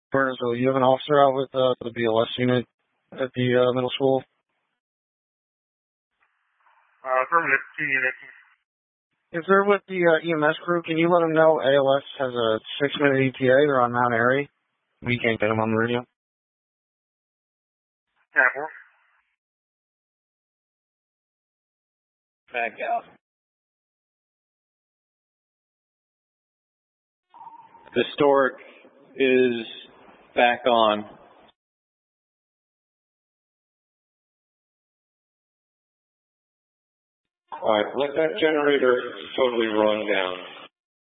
Burnsville, you have an officer out with the BLS unit at the middle school? Affirmative, 2 units. If they're with the EMS crew, can you let them know ALS has a 6-minute ETA? They're on Mount Airy. We can't get them on the radio. Yeah, Back out. Historic is back on. All right, let that generator totally run down.